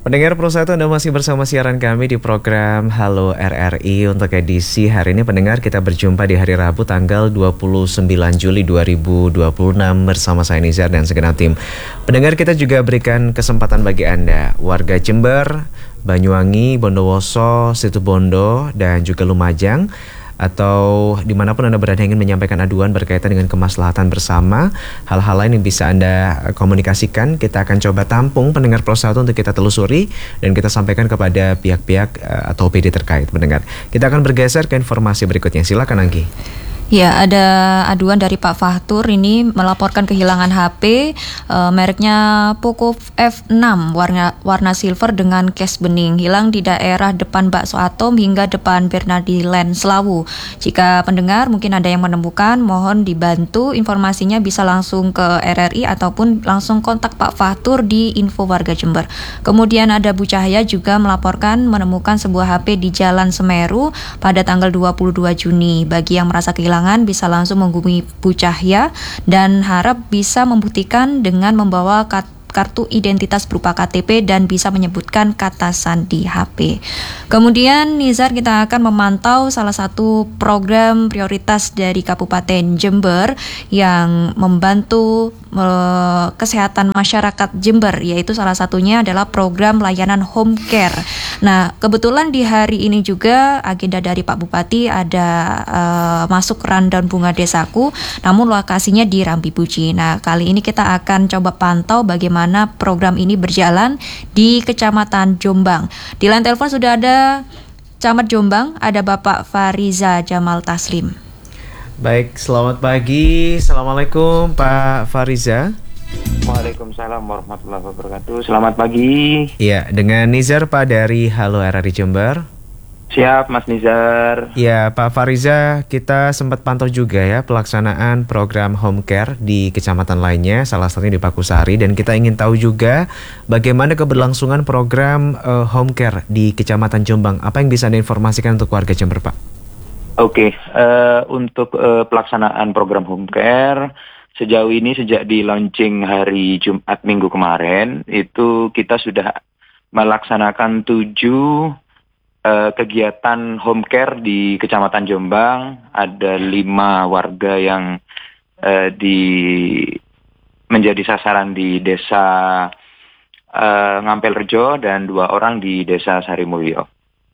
Pendengar Pro 1, Anda masih bersama siaran kami di program Halo RRI. Untuk edisi hari ini pendengar, kita berjumpa di hari Rabu tanggal 29 Juli 2026 bersama saya Nizar dan segenap tim. Pendengar, kita juga berikan kesempatan bagi Anda, warga Jember, Banyuwangi, Bondowoso, Situbondo, dan juga Lumajang, atau dimanapun Anda berada ingin menyampaikan aduan berkaitan dengan kemaslahatan bersama, hal-hal lain yang bisa Anda komunikasikan, kita akan coba tampung pendengar Pro 1 untuk kita telusuri dan kita sampaikan kepada pihak-pihak atau OPD terkait. Pendengar, kita akan bergeser ke informasi berikutnya. Silakan Anggi. Ya, ada aduan dari Pak Fahtur ini melaporkan kehilangan HP mereknya Poco F6 warna silver dengan case bening, hilang di daerah depan Bakso Atom hingga depan Bernardiland Selawu. Jika pendengar mungkin ada yang menemukan, mohon dibantu informasinya bisa langsung ke RRI ataupun langsung kontak Pak Fahtur di Info Warga Jember. Kemudian ada Bu Cahaya juga melaporkan menemukan sebuah HP di Jalan Semeru pada tanggal 22 Juni. Bagi yang merasa kehilangan bisa langsung menghubungi Bu Cahya dan harap bisa membuktikan dengan membawa kartu identitas berupa KTP dan bisa menyebutkan kata sandi HP. Kemudian Nizar, kita akan memantau salah satu program prioritas dari Kabupaten Jember yang membantu kesehatan masyarakat Jember, yaitu salah satunya adalah program layanan home care. Nah, kebetulan di hari ini juga agenda dari Pak Bupati ada masuk rundown Bunga Desaku, namun lokasinya di Rambi Buji. Nah, kali ini kita akan coba pantau bagaimana program ini berjalan di Kecamatan Jombang. Di line telepon sudah ada Camat Jombang, ada Bapak Fariza Jamal Taslim. Baik, selamat pagi. Assalamualaikum Pak Fariza. Waalaikumsalam warahmatullahi wabarakatuh. Selamat pagi. Ya, dengan Nizar Pak dari Halo RRI Jember. Siap Mas Nizar. Ya, Pak Fariza, kita sempat pantau juga ya pelaksanaan program home care di kecamatan lainnya, salah satunya di Pakusari, dan kita ingin tahu juga bagaimana keberlangsungan program home care di Kecamatan Jombang. Apa yang bisa Anda informasikan untuk warga Jember, Pak? Oke, untuk pelaksanaan program home care sejauh ini sejak di launching hari Jumat minggu kemarin itu kita sudah melaksanakan 7 kegiatan home care di Kecamatan Jombang. Ada 5 warga yang menjadi sasaran di Desa Ngampel Rejo dan 2 orang di Desa Sarimulyo.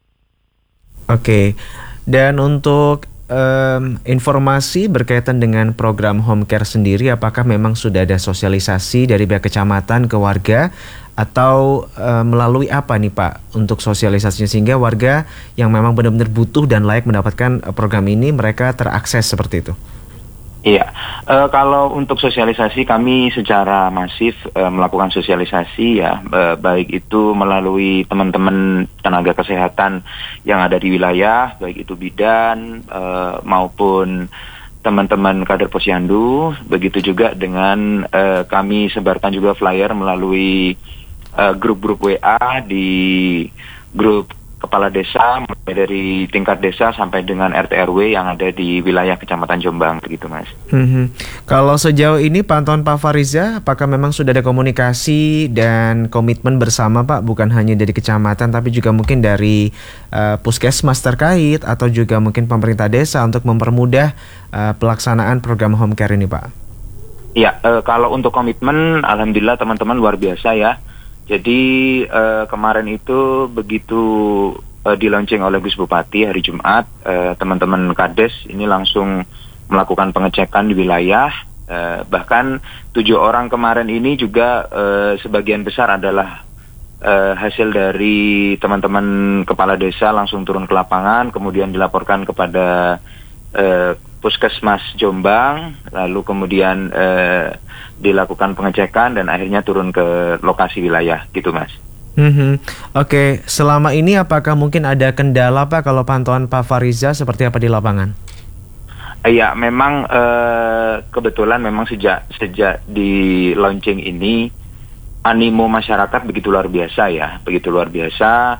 Oke. Dan untuk informasi berkaitan dengan program home care sendiri, apakah memang sudah ada sosialisasi dari pihak kecamatan ke warga atau melalui apa nih Pak untuk sosialisasinya sehingga warga yang memang benar-benar butuh dan layak mendapatkan program ini mereka terakses seperti itu? Iya, kalau untuk sosialisasi kami secara masif melakukan sosialisasi ya, baik itu melalui teman-teman tenaga kesehatan yang ada di wilayah, baik itu bidan maupun teman-teman kader posyandu, begitu juga dengan kami sebarkan juga flyer melalui grup-grup WA di grup kepala desa mulai dari tingkat desa sampai dengan RT RW yang ada di wilayah Kecamatan Jombang begitu Mas. Kalau sejauh ini pantauan Pak Fariza, apakah memang sudah ada komunikasi dan komitmen bersama Pak, bukan hanya dari kecamatan tapi juga mungkin dari puskesmas terkait atau juga mungkin pemerintah desa untuk mempermudah pelaksanaan program home care ini Pak? Iya, kalau untuk komitmen alhamdulillah teman-teman luar biasa ya. Jadi kemarin itu begitu di launching oleh Gus Bupati hari Jumat, teman-teman Kades ini langsung melakukan pengecekan di wilayah. Bahkan 7 orang kemarin ini juga sebagian besar adalah hasil dari teman-teman kepala desa langsung turun ke lapangan, kemudian dilaporkan kepada Puskesmas Jombang, lalu kemudian dilakukan pengecekan dan akhirnya turun ke lokasi wilayah gitu Mas. Oke, selama ini apakah mungkin ada kendala Pak kalau pantauan Pak Fariza seperti apa di lapangan? Iya, memang kebetulan memang sejak di launching ini animo masyarakat begitu luar biasa ya, begitu luar biasa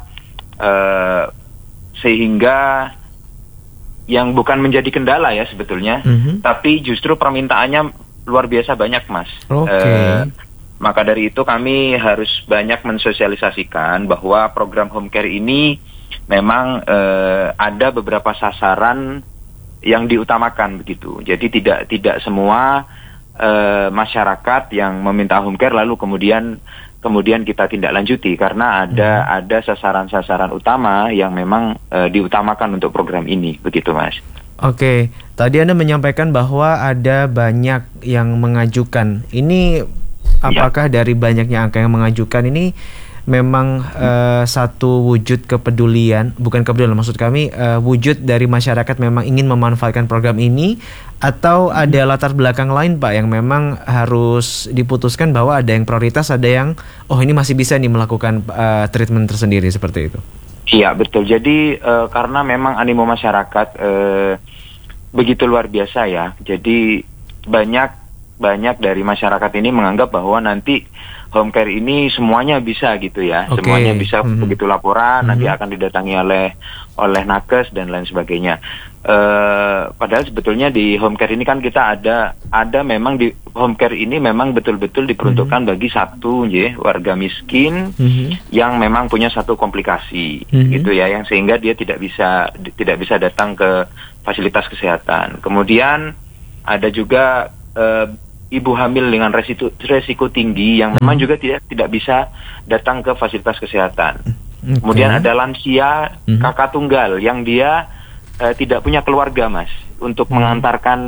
sehingga yang bukan menjadi kendala ya sebetulnya, tapi justru permintaannya luar biasa banyak Mas. Maka dari itu kami harus banyak mensosialisasikan bahwa program home care ini memang ada beberapa sasaran yang diutamakan begitu. Jadi tidak semua masyarakat yang meminta home care lalu kemudian kita tindak lanjuti, karena ada sasaran-sasaran utama yang memang diutamakan untuk program ini, begitu Mas. Oke, tadi Anda menyampaikan bahwa ada banyak yang mengajukan. Ini apakah dari banyaknya angka yang mengajukan ini memang satu wujud kepedulian, bukan kepedulian maksud kami, wujud dari masyarakat memang ingin memanfaatkan program ini, atau ada latar belakang lain Pak yang memang harus diputuskan bahwa ada yang prioritas, ada yang ini masih bisa nih melakukan treatment tersendiri seperti itu? Iya betul, jadi karena memang animo masyarakat begitu luar biasa ya, jadi banyak dari masyarakat ini menganggap bahwa nanti home care ini semuanya bisa gitu ya, semuanya bisa begitu laporan nanti akan didatangi oleh nakes dan lain sebagainya. Padahal sebetulnya di home care ini kan kita ada memang di home care ini memang betul-betul diperuntukkan bagi satu warga miskin yang memang punya satu komplikasi gitu ya, yang sehingga dia tidak bisa datang ke fasilitas kesehatan. Kemudian ada juga ibu hamil dengan resiko tinggi yang memang juga tidak bisa datang ke fasilitas kesehatan. Kemudian ada lansia kakak tunggal yang dia tidak punya keluarga Mas untuk mengantarkan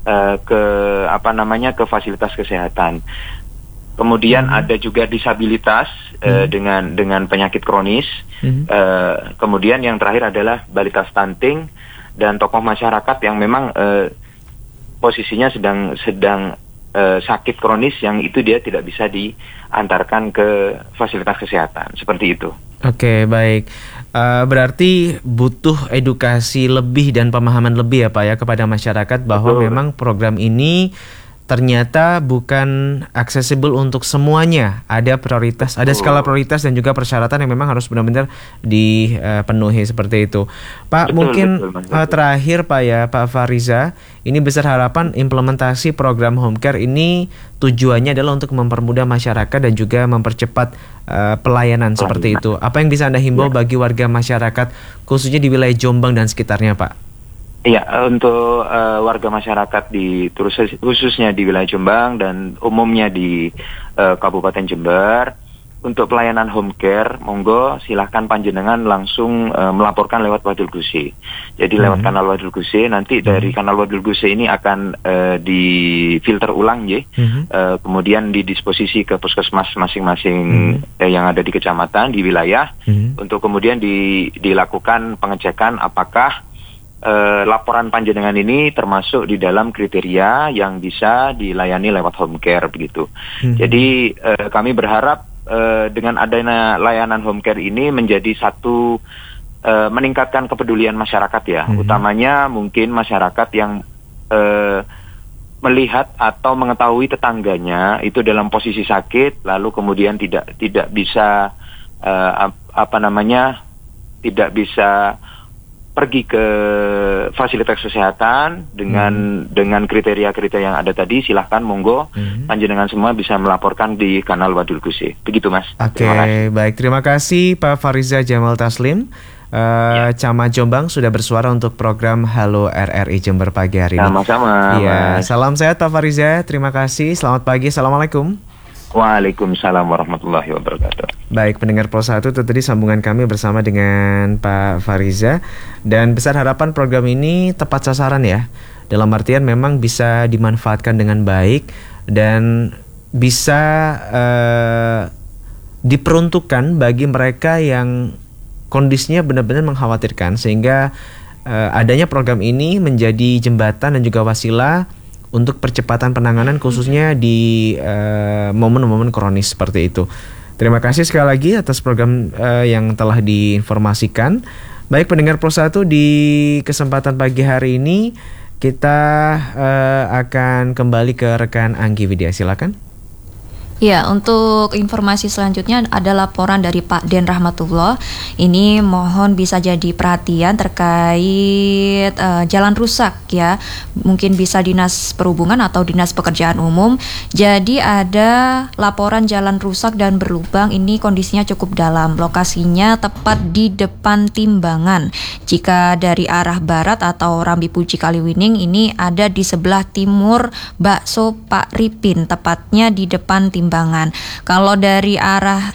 ke fasilitas kesehatan. Kemudian ada juga disabilitas dengan penyakit kronis. Kemudian yang terakhir adalah balita stunting dan tokoh masyarakat yang memang posisinya sedang sakit kronis yang itu dia tidak bisa diantarkan ke fasilitas kesehatan, seperti itu. Oke, baik. Berarti butuh edukasi lebih dan pemahaman lebih ya Pak ya kepada masyarakat bahwa memang program ini ternyata bukan aksesibel untuk semuanya. Ada prioritas, ada skala prioritas dan juga persyaratan yang memang harus benar-benar dipenuhi seperti itu. Pak, mungkin terakhir Pak ya, Pak Fariza, ini besar harapan implementasi program home care ini tujuannya adalah untuk mempermudah masyarakat dan juga mempercepat pelayanan seperti itu. Apa yang bisa Anda himbau bagi warga masyarakat khususnya di wilayah Jombang dan sekitarnya Pak? Iya, untuk warga masyarakat khususnya di wilayah Jombang dan umumnya di Kabupaten Jember, untuk pelayanan home care, monggo silahkan panjenengan langsung melaporkan lewat Wadul Guse. Jadi lewat kanal Wadul Guse, nanti dari kanal Wadul Guse ini akan difilter ulang kemudian didisposisi ke puskesmas masing-masing yang ada di kecamatan, di wilayah, untuk kemudian dilakukan pengecekan apakah laporan panjenengan ini termasuk di dalam kriteria yang bisa dilayani lewat home care begitu. Jadi kami berharap dengan adanya layanan home care ini menjadi satu meningkatkan kepedulian masyarakat ya, utamanya mungkin masyarakat yang melihat atau mengetahui tetangganya itu dalam posisi sakit, lalu kemudian tidak bisa tidak bisa pergi ke fasilitas kesehatan dengan kriteria-kriteria yang ada tadi. Silahkan monggo panjenengan semua bisa melaporkan di kanal Wadul Guse. Begitu Mas. Oke, baik. Terima kasih Pak Fariza Jamal Taslim, Camat Jombang, sudah bersuara untuk program Halo RRI Jember pagi hari ini. Sama-sama. Iya, salam sehat Pak Fariza. Terima kasih. Selamat pagi. Assalamualaikum. Waalaikumsalam warahmatullahi wabarakatuh. Baik, pendengar Pro 1, itu tadi sambungan kami bersama dengan Pak Fariza. Dan besar harapan program ini tepat sasaran ya, dalam artian memang bisa dimanfaatkan dengan baik dan bisa diperuntukkan bagi mereka yang kondisinya benar-benar mengkhawatirkan, sehingga adanya program ini menjadi jembatan dan juga wasilah untuk percepatan penanganan khususnya di momen-momen kronis seperti itu. Terima kasih sekali lagi atas program yang telah diinformasikan. Baik pendengar Pro 1, di kesempatan pagi hari ini kita akan kembali ke rekan Anggi Widya, silakan. Ya, untuk informasi selanjutnya ada laporan dari Pak Den Rahmatullah. Ini mohon bisa jadi perhatian terkait jalan rusak ya. Mungkin bisa Dinas Perhubungan atau Dinas Pekerjaan Umum. Jadi ada laporan jalan rusak dan berlubang. Ini kondisinya cukup dalam. Lokasinya tepat di depan Timbangan. Jika dari arah barat atau Rambi Puji Kaliwining, ini ada di sebelah timur Bakso Pak Ripin, tepatnya di depan Timbangan. Kalau dari arah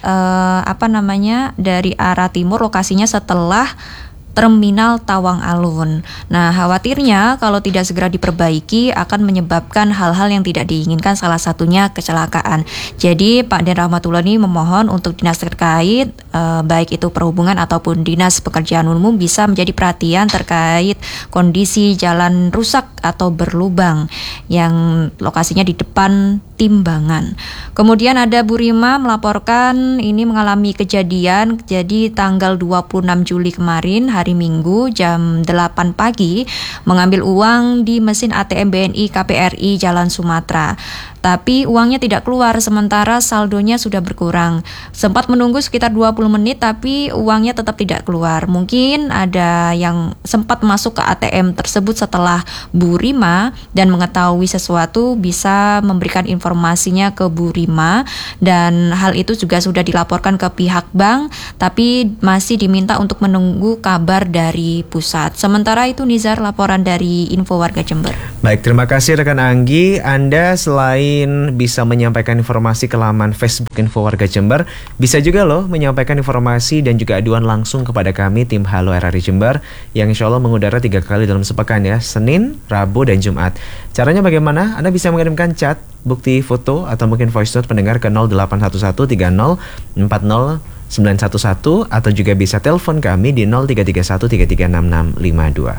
dari arah timur, lokasinya setelah Terminal Tawang Alun. Nah, khawatirnya kalau tidak segera diperbaiki akan menyebabkan hal-hal yang tidak diinginkan, salah satunya kecelakaan. Jadi Pak Den Rahmatullah ini memohon untuk dinas terkait, baik itu perhubungan ataupun dinas pekerjaan umum, bisa menjadi perhatian terkait kondisi jalan rusak atau berlubang yang lokasinya di depan Timbangan. Kemudian ada Bu Rima melaporkan ini mengalami kejadian, jadi tanggal 26 Juli kemarin, hari Minggu jam 8 pagi mengambil uang di mesin ATM BNI KPRI Jalan Sumatera. Tapi uangnya tidak keluar, sementara saldonya sudah berkurang. Sempat menunggu sekitar 20 menit tapi uangnya tetap tidak keluar. Mungkin ada yang sempat masuk ke ATM tersebut setelah Bu Rima dan mengetahui sesuatu, bisa memberikan informasinya ke Bu Rima, dan hal itu juga sudah dilaporkan ke pihak bank, tapi masih diminta untuk menunggu kabar dari pusat. Sementara itu Nizar, laporan dari Info Warga Jember. Baik, terima kasih rekan Anggi. Anda selain bisa menyampaikan informasi ke laman Facebook Info Warga Jember, bisa juga loh menyampaikan informasi dan juga aduan langsung kepada kami tim Halo RRI Jember yang insya Allah mengudara 3 kali dalam sepekan ya, Senin, Rabu, dan Jumat. Caranya bagaimana? Anda bisa mengirimkan chat, bukti foto, atau mungkin voice note pendengar ke 081130409111 atau juga bisa telepon kami di 0331336652.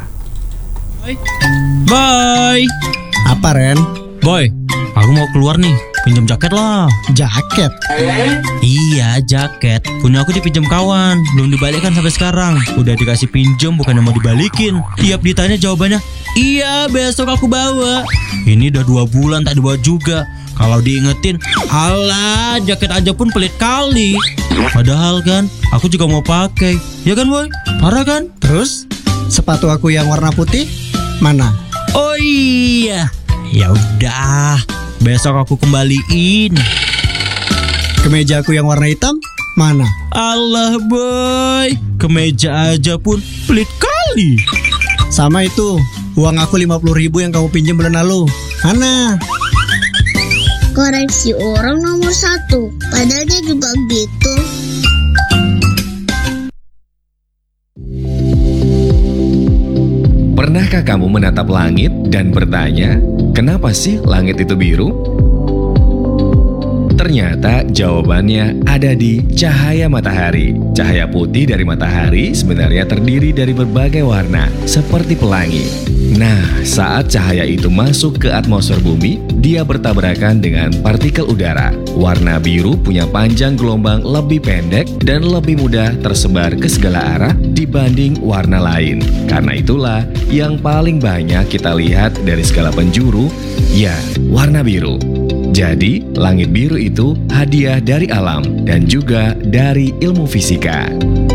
Bye. Apa Ren? Boy, aku mau keluar nih, pinjam jaket lah. Jaket? Iya, jaket. Punya aku dipinjam kawan, belum dibalikan sampai sekarang. Udah dikasih pinjam, bukannya mau dibalikin. Tiap ditanya jawabannya, iya besok aku bawa. Ini udah 2 bulan tak dibawa juga. Kalau diingetin, alah jaket aja pun pelit kali. Padahal kan, aku juga mau pakai. Ya kan boy? Parah kan? Terus sepatu aku yang warna putih mana? Oh iya. Ya udah, besok aku kembaliin. Kemeja aku yang warna hitam mana? Allah boy, kemeja aja pun pelit kali. Sama itu, uang aku 50.000 yang kamu pinjam bulan lalu. Mana? Koreksi orang nomor 1, padahal dia juga gitu. Pernahkah kamu menatap langit dan bertanya, kenapa sih langit itu biru? Ternyata jawabannya ada di cahaya matahari. Cahaya putih dari matahari sebenarnya terdiri dari berbagai warna, seperti pelangi. Nah, saat cahaya itu masuk ke atmosfer bumi, dia bertabrakan dengan partikel udara. Warna biru punya panjang gelombang lebih pendek dan lebih mudah tersebar ke segala arah dibanding warna lain. Karena itulah yang paling banyak kita lihat dari segala penjuru, ya, warna biru. Jadi, langit biru itu hadiah dari alam dan juga dari ilmu fisika.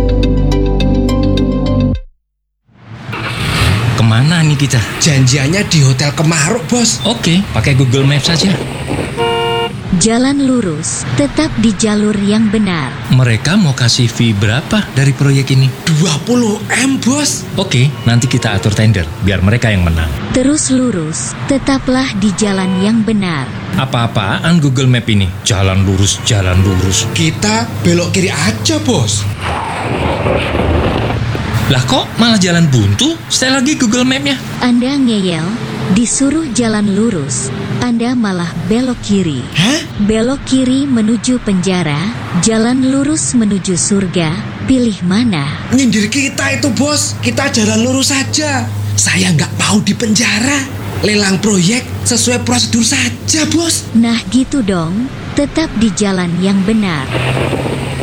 Kemana nih kita? Janjiannya di Hotel Kemaruk, Bos. Oke, pakai Google Maps saja. Jalan lurus, tetap di jalur yang benar. Mereka mau kasih fee berapa dari proyek ini? 20M, Bos. Oke, nanti kita atur tender, biar mereka yang menang. Terus lurus, tetaplah di jalan yang benar. Apa-apaan Google Map ini? Jalan lurus, jalan lurus. Kita belok kiri aja, Bos. Lah kok malah jalan buntu? Setel lagi Google Map-nya. Anda ngeyel, disuruh jalan lurus, Anda malah belok kiri. Hah? Belok kiri menuju penjara, jalan lurus menuju surga. Pilih mana? Nyindir kita itu, Bos. Kita jalan lurus saja. Saya nggak mau di penjara. Lelang proyek sesuai prosedur saja, Bos. Nah gitu dong, tetap di jalan yang benar.